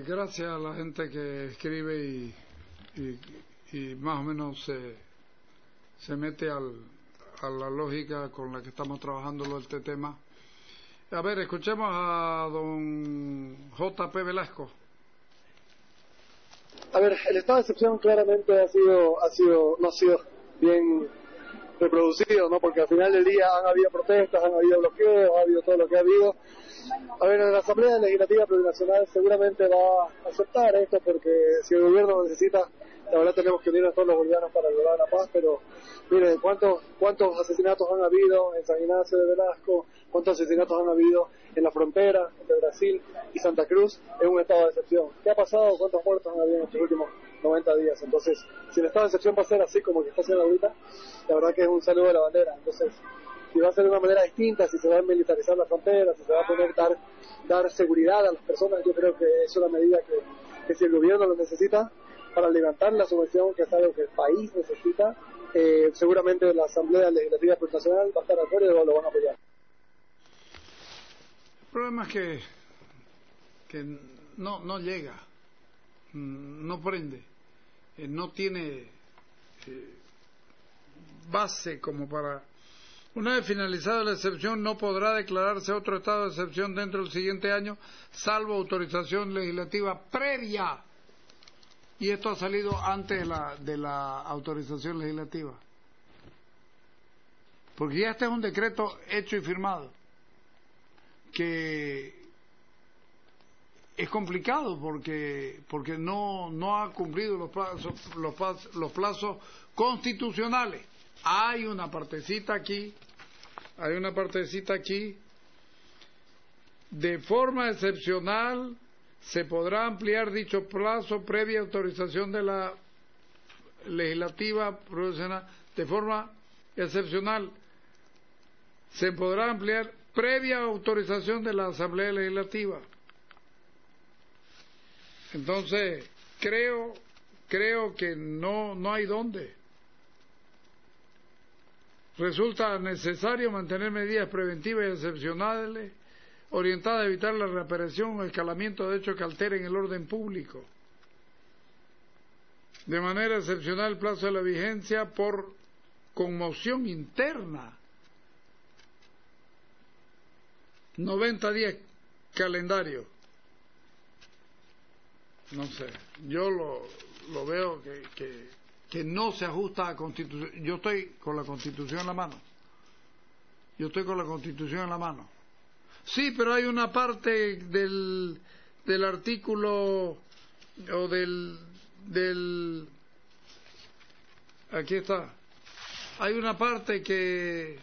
Gracias a la gente que escribe y más o menos se mete a la lógica con la que estamos trabajando este tema. A ver, escuchemos a don J.P. Velasco. A ver, el estado de excepción claramente no ha sido bien reproducido, ¿no? Porque al final del día han habido protestas, han habido bloqueos, ha habido todo lo que ha habido. A ver, la Asamblea Legislativa Plurinacional seguramente va a aceptar esto, porque si el gobierno lo necesita, la verdad tenemos que unirnos todos los bolivianos para lograr la paz. Pero miren, ¿cuántos asesinatos han habido en San Ignacio de Velasco? ¿Cuántos asesinatos han habido en la frontera entre Brasil y Santa Cruz? Es un estado de excepción. ¿Qué ha pasado? ¿Cuántos muertos han habido en estos últimos 90 días? Entonces, si el estado de excepción va a ser así como que está haciendo ahorita, la verdad que es un saludo de la bandera. Entonces, si va a ser de una manera distinta, si se va a militarizar la frontera, si se va a poner dar seguridad a las personas, yo creo que es una medida que si el gobierno lo necesita para levantar la subvención, que es algo que el país necesita, seguramente la Asamblea Legislativa Plurinacional va a estar de acuerdo y lo van a apoyar. El problema es que no llega, no prende, no tiene base como para... Una vez finalizada la excepción, no podrá declararse otro estado de excepción dentro del siguiente año, salvo autorización legislativa previa. Y esto ha salido antes de la autorización legislativa. Porque ya este es un decreto hecho y firmado, que es complicado porque no ha cumplido los plazos constitucionales. Hay una partecita aquí, de forma excepcional se podrá ampliar dicho plazo previa autorización de la legislativa provisional. De forma excepcional se podrá ampliar previa autorización de la Asamblea Legislativa. Entonces creo que no hay dónde. Resulta necesario mantener medidas preventivas y excepcionales orientadas a evitar la reaparición o escalamiento de hechos que alteren el orden público. De manera excepcional, el plazo de la vigencia por conmoción interna. 90 días calendario. No sé, yo lo veo que no se ajusta a la Constitución. Yo estoy con la Constitución en la mano. Sí, pero hay una parte del artículo o del aquí está. Hay una parte que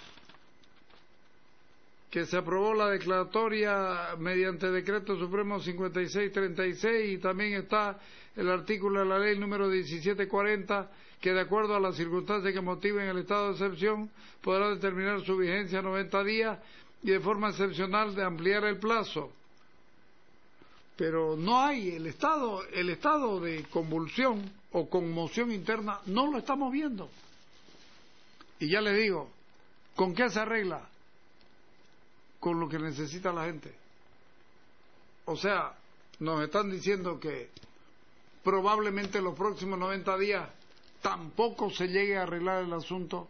se aprobó la declaratoria mediante decreto supremo 5636, y también está el artículo de la ley número 1740, que de acuerdo a las circunstancias que motiven el estado de excepción podrá determinar su vigencia a 90 días y de forma excepcional de ampliar el plazo. Pero no hay el estado de convulsión o conmoción interna, no lo estamos viendo. Y ya les digo, ¿con qué se arregla? Con lo que necesita la gente. O sea, nos están diciendo que probablemente en los próximos 90 días tampoco se llegue a arreglar el asunto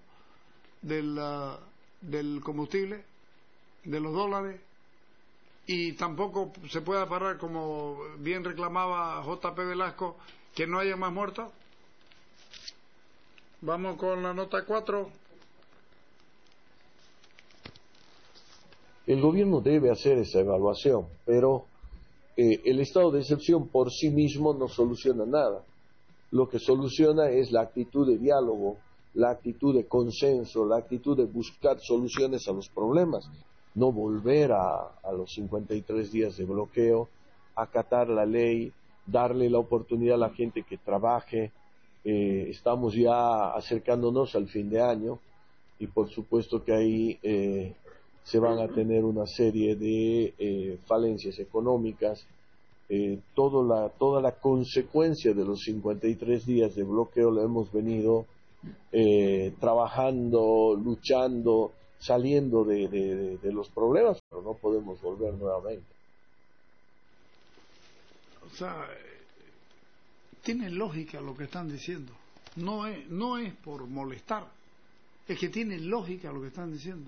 del combustible, de los dólares, y tampoco se pueda parar, como bien reclamaba J.P. Velasco, que no haya más muertos. Vamos con la nota 4. El gobierno debe hacer esa evaluación, pero el estado de excepción por sí mismo no soluciona nada. Lo que soluciona es la actitud de diálogo, la actitud de consenso, la actitud de buscar soluciones a los problemas. No volver a los 53 días de bloqueo, acatar la ley, darle la oportunidad a la gente que trabaje. Estamos ya acercándonos al fin de año y por supuesto que ahí se van a tener una serie de falencias económicas. Toda la consecuencia de los 53 días de bloqueo la hemos venido trabajando, luchando, saliendo de los problemas, pero no podemos volver nuevamente. sea, tiene lógica lo que están diciendo. No es por molestar, es que tiene lógica lo que están diciendo.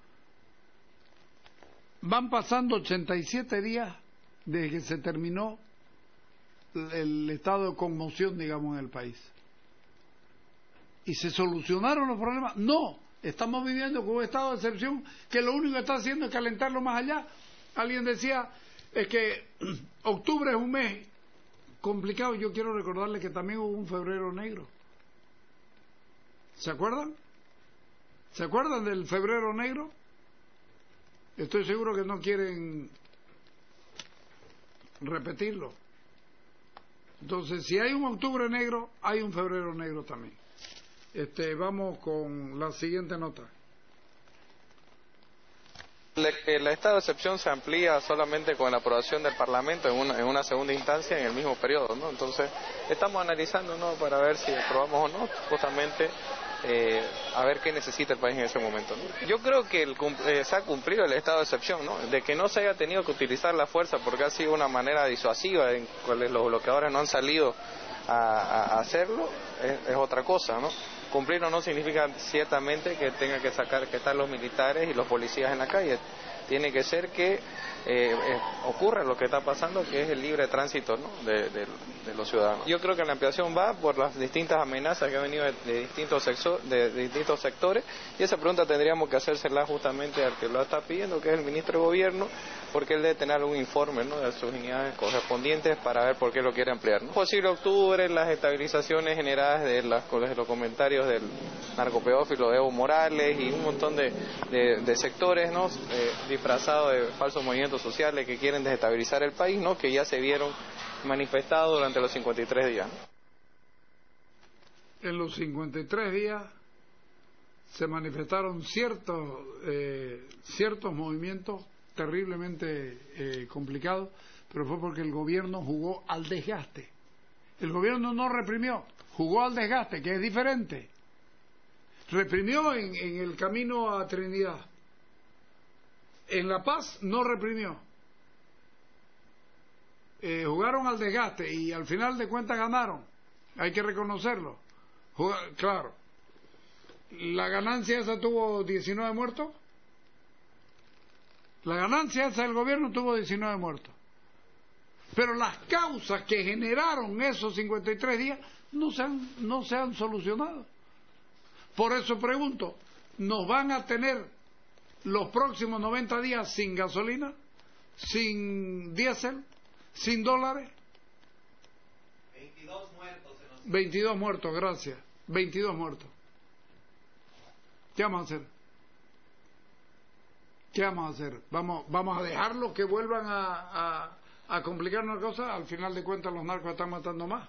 Van pasando 87 días desde que se terminó el estado de conmoción, digamos, en el país. ¿Y se solucionaron los problemas? No, estamos viviendo con un estado de excepción que lo único que está haciendo es calentarlo más allá. Alguien decía, es que octubre es un mes complicado. Yo quiero recordarle que también hubo un febrero negro. ¿Se acuerdan? ¿Se acuerdan del febrero negro? Estoy seguro que no quieren repetirlo. Entonces, si hay un octubre negro, hay un febrero negro también. Vamos con la siguiente nota. El estado de excepción se amplía solamente con la aprobación del Parlamento en una segunda instancia en el mismo periodo, ¿no? Entonces, estamos analizando, ¿no?, para ver si aprobamos o no, justamente a ver qué necesita el país en ese momento, ¿no? Yo creo que se ha cumplido el estado de excepción, ¿no? De que no se haya tenido que utilizar la fuerza porque ha sido una manera disuasiva en cuales los bloqueadores no han salido a hacerlo, es otra cosa, ¿no? Cumplir o no significa ciertamente que tenga que estar los militares y los policías en la calle. Tiene que ser que ocurra lo que está pasando, que es el libre tránsito, ¿no?, de los ciudadanos. Yo creo que la ampliación va por las distintas amenazas que han venido de distintos sectores, y esa pregunta tendríamos que hacérsela justamente al que lo está pidiendo, que es el ministro de Gobierno, porque él debe tener un informe, ¿no?, de sus unidades correspondientes para ver por qué lo quiere ampliar, ¿no? Posible octubre, las estabilizaciones generadas de los comentarios del narcopedófilo Evo Morales y un montón de sectores, ¿no?, disfrazados de falsos movimientos sociales que quieren desestabilizar el país, ¿no?, que ya se vieron manifestados durante los 53 días. En los 53 días se manifestaron ciertos movimientos terriblemente complicados, pero fue porque el gobierno jugó al desgaste. El gobierno no reprimió, jugó al desgaste, que es diferente. Reprimió en el camino a Trinidad. En La Paz no reprimió. Jugaron al desgaste y al final de cuentas ganaron. Hay que reconocerlo. Claro. La ganancia esa tuvo 19 muertos. La ganancia esa del gobierno tuvo 19 muertos. Pero las causas que generaron esos 53 días no se han solucionado. Por eso pregunto, ¿nos van a tener los próximos 90 días sin gasolina, sin diésel, sin dólares? 22 muertos. 22 muertos, gracias. 22 muertos. ¿Qué vamos a hacer? ¿Qué vamos a hacer? ¿Vamos a dejarlos que vuelvan a complicar una cosa? Al final de cuentas los narcos están matando más.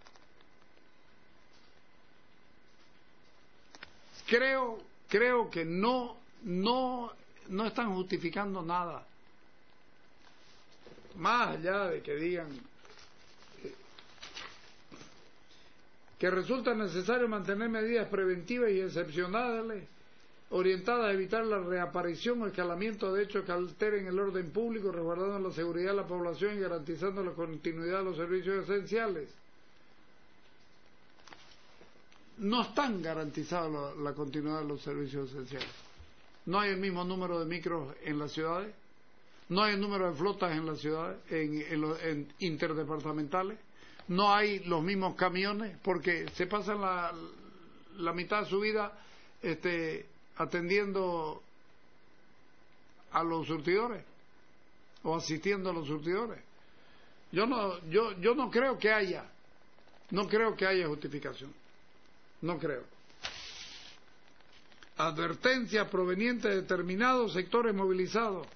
Creo que no están justificando nada. Más allá de que digan que resulta necesario mantener medidas preventivas y excepcionales orientadas a evitar la reaparición o escalamiento de hechos que alteren el orden público, resguardando la seguridad de la población y garantizando la continuidad de los servicios esenciales. No están garantizados la continuidad de los servicios esenciales. No hay el mismo número de micros en las ciudades, no hay el número de flotas en las ciudades, en interdepartamentales, no hay los mismos camiones, porque se pasan la mitad de su vida atendiendo a los surtidores o asistiendo a los surtidores. Yo no creo que haya justificación. No creo. Advertencias provenientes de determinados sectores movilizados.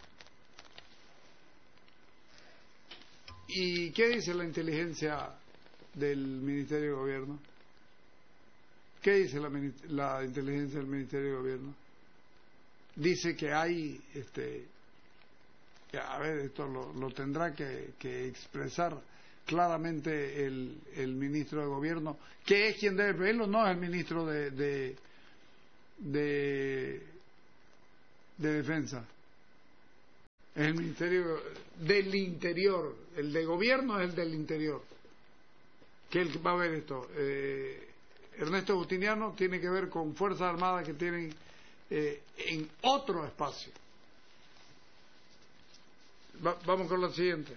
¿Y qué dice la inteligencia del Ministerio de Gobierno? ¿Qué dice la inteligencia del Ministerio de Gobierno? Dice que hay, a ver, esto lo tendrá que expresar claramente el ministro de Gobierno, que es quien debe verlo, no es el ministro de Defensa. Es el Ministerio del Interior, el de Gobierno es el del Interior, que es el que va a ver esto. Ernesto Justiniano tiene que ver con Fuerzas Armadas que tienen en otro espacio. Vamos con la siguiente.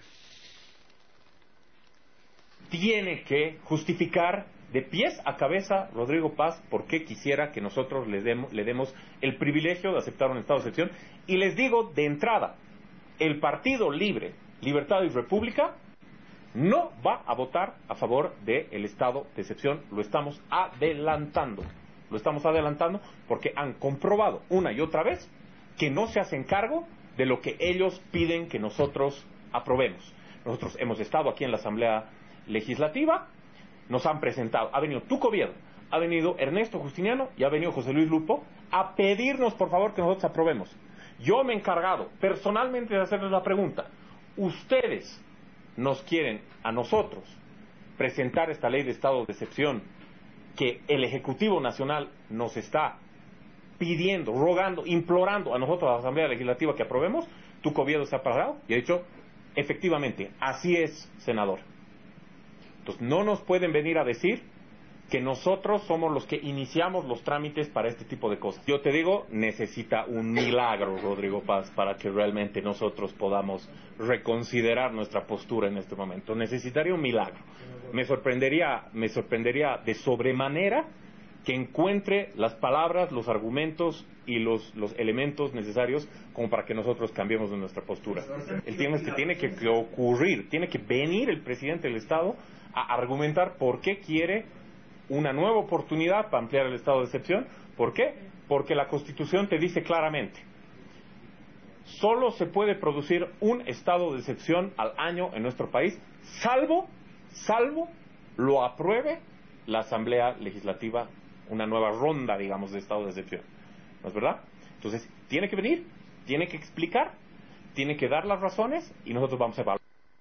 Tiene que justificar de pies a cabeza Rodrigo Paz por qué quisiera que nosotros le demos el privilegio de aceptar un estado de excepción. Y les digo de entrada, el Partido Libre, Libertad y República no va a votar a favor del estado de excepción. Lo estamos adelantando porque han comprobado una y otra vez que no se hacen cargo de lo que ellos piden que nosotros aprobemos. Nosotros hemos estado aquí en la Asamblea Legislativa, nos han presentado, ha venido Tuco Viedo, ha venido Ernesto Justiniano y ha venido José Luis Lupo a pedirnos por favor que nosotros aprobemos. Yo me he encargado personalmente de hacerles la pregunta: ¿ustedes nos quieren a nosotros presentar esta ley de estado de excepción que el Ejecutivo Nacional nos está pidiendo, rogando, implorando a nosotros, a la Asamblea Legislativa, que aprobemos? Tuco Viedo se ha parado y ha dicho, efectivamente, así es, senador. Entonces no nos pueden venir a decir que nosotros somos los que iniciamos los trámites para este tipo de cosas. Yo te digo, necesita un milagro Rodrigo Paz para que realmente nosotros podamos reconsiderar nuestra postura en este momento. Necesitaría un milagro. Me sorprendería de sobremanera que encuentre las palabras, los argumentos y los elementos necesarios como para que nosotros cambiemos de nuestra postura. El tema es que tiene que ocurrir, tiene que venir el presidente del Estado a argumentar por qué quiere una nueva oportunidad para ampliar el estado de excepción. ¿Por qué? Porque la Constitución te dice claramente: solo se puede producir un estado de excepción al año en nuestro país, salvo lo apruebe la Asamblea Legislativa, una nueva ronda, digamos, de estado de excepción. ¿No es verdad? Entonces, tiene que venir, tiene que explicar, tiene que dar las razones y nosotros vamos a evaluar.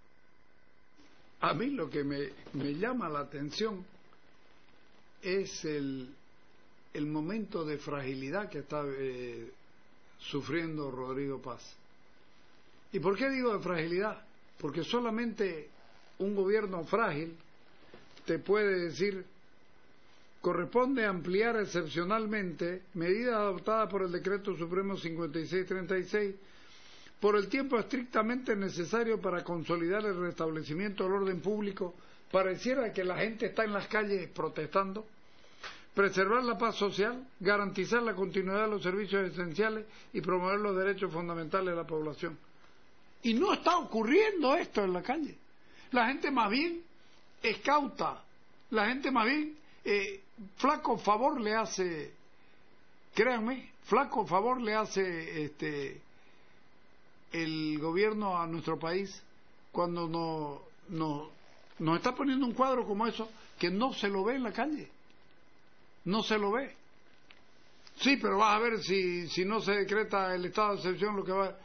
A mí lo que me llama la atención es el momento de fragilidad que está sufriendo Rodrigo Paz. ¿Y por qué digo de fragilidad? Porque solamente un gobierno frágil te puede decir: corresponde ampliar excepcionalmente medidas adoptadas por el Decreto Supremo 5636 por el tiempo estrictamente necesario para consolidar el restablecimiento del orden público. Pareciera que la gente está en las calles protestando. Preservar la paz social, garantizar la continuidad de los servicios esenciales y promover los derechos fundamentales de la población. Y no está ocurriendo esto en la calle. La gente más bien es cauta. La gente más bien, flaco favor le hace, créanme, flaco favor le hace el gobierno a nuestro país cuando nos está poniendo un cuadro como eso que no se lo ve en la calle. No se lo ve. Sí, pero vas a ver si no se decreta el estado de excepción, lo que va.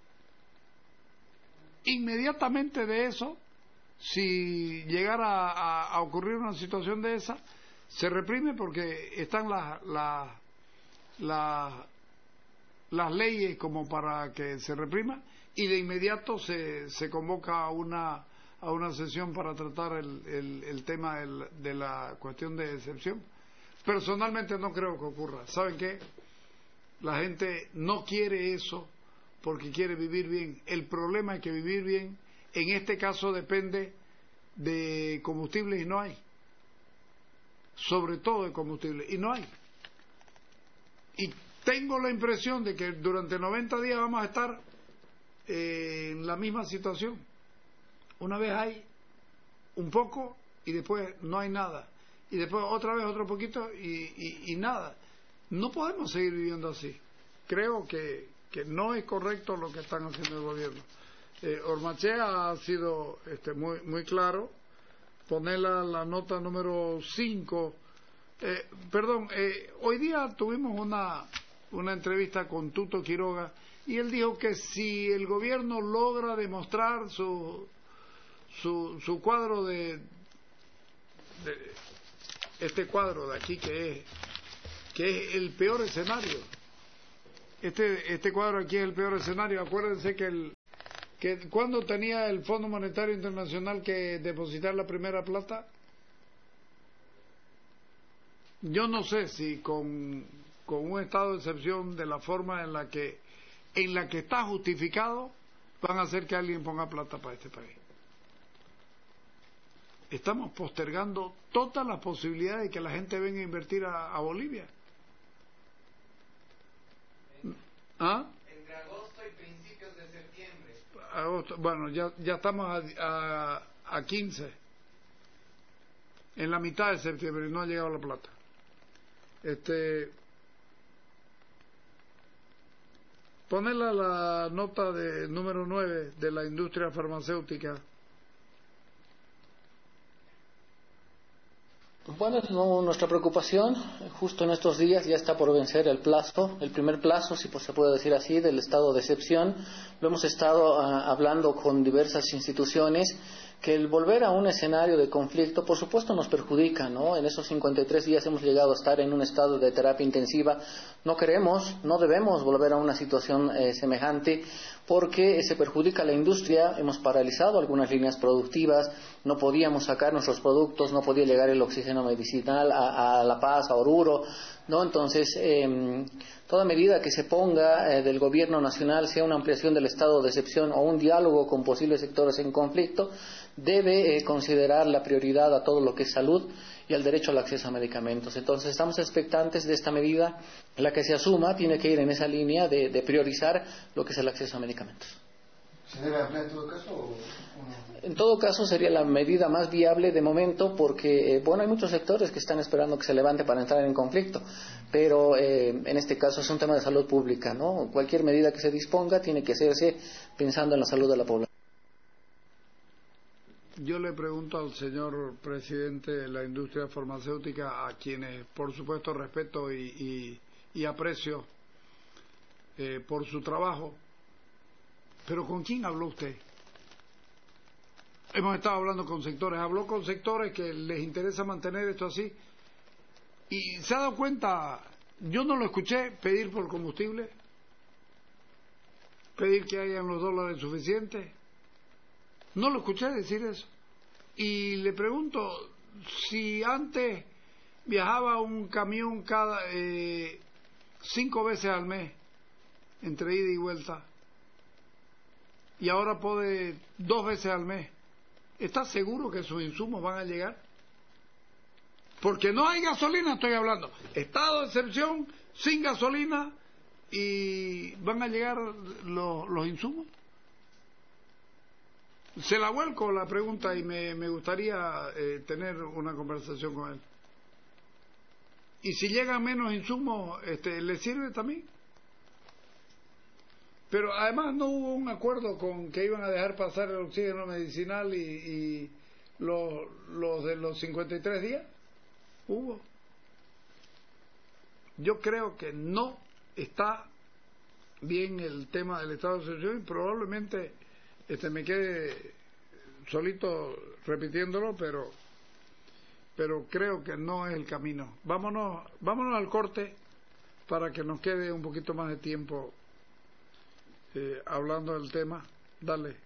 Inmediatamente de eso, si llegara a ocurrir una situación de esa, se reprime porque están las leyes como para que se reprima, y de inmediato se convoca a una sesión para tratar el tema de la cuestión de excepción. Personalmente no creo que ocurra. ¿Saben qué? La gente no quiere eso porque quiere vivir bien. El problema es que vivir bien en este caso depende de combustible y no hay. Sobre todo de combustible y no hay. Y tengo la impresión de que durante 90 días vamos a estar en la misma situación. Una vez hay un poco y después no hay nada. Y después otra vez otro poquito y nada. No podemos seguir viviendo así. Creo que no es correcto lo que están haciendo el gobierno. Ormachea ha sido muy claro. Poner la nota número 5. Hoy día tuvimos una entrevista con Tuto Quiroga y él dijo que si el gobierno logra demostrar su cuadro de este cuadro de aquí que es el peor escenario. Este cuadro aquí es el peor escenario. Acuérdense que ¿Cuándo tenía el Fondo Monetario Internacional que depositar la primera plata? Yo no sé si con un estado de excepción de la forma en la que está justificado van a hacer que alguien ponga plata para este país. Estamos postergando todas las posibilidades de que la gente venga a invertir a Bolivia. ¿Ah? Entre agosto y principios de septiembre. Agosto, bueno, ya estamos a 15. En la mitad de septiembre y no ha llegado la plata. Ponela la nota de número 9 de la industria farmacéutica. Bueno, no, nuestra preocupación, justo en estos días ya está por vencer el plazo, el primer plazo, si se puede decir así, del estado de excepción. Lo hemos estado hablando con diversas instituciones, que el volver a un escenario de conflicto, por supuesto, nos perjudica, ¿no? En esos 53 días hemos llegado a estar en un estado de terapia intensiva. No queremos, no debemos volver a una situación semejante, porque se perjudica a la industria. Hemos paralizado algunas líneas productivas, no podíamos sacar nuestros productos, no podía llegar el oxígeno medicinal a La Paz, a Oruro, ¿no? Entonces, toda medida que se ponga del gobierno nacional, sea una ampliación del estado de excepción o un diálogo con posibles sectores en conflicto, debe considerar la prioridad a todo lo que es salud y al derecho al acceso a medicamentos. Entonces, estamos expectantes de esta medida. La que se asuma tiene que ir en esa línea de priorizar lo que es el acceso a medicamentos. ¿Se debe ampliar en todo caso o no? En todo caso sería la medida más viable de momento, porque hay muchos sectores que están esperando que se levante para entrar en conflicto, pero en este caso es un tema de salud pública, ¿no? Cualquier medida que se disponga tiene que hacerse pensando en la salud de la población. Yo le pregunto al señor presidente de la industria farmacéutica, a quienes por supuesto respeto y aprecio por su trabajo, pero ¿con quién habló usted? Hemos estado hablando con sectores, habló con sectores que les interesa mantener esto así, y se ha dado cuenta, yo no lo escuché pedir por combustible, pedir que hayan los dólares suficientes. No lo escuché decir eso. Y le pregunto, si antes viajaba un camión cada 5 veces al mes, entre ida y vuelta, y ahora puede 2 veces al mes, ¿está seguro que sus insumos van a llegar? Porque no hay gasolina, estoy hablando. Estado de excepción, sin gasolina, y van a llegar los insumos. Se la vuelco la pregunta y me gustaría tener una conversación con él. Y si llegan menos insumos, ¿le sirve también? Pero además no hubo un acuerdo con que iban a dejar pasar el oxígeno medicinal y los de los 53 días. Hubo. Yo creo que no está bien el tema del estado de excepción y probablemente me quede solito repitiéndolo, pero creo que no es el camino. Vámonos al corte para que nos quede un poquito más de tiempo hablando del tema. Dale.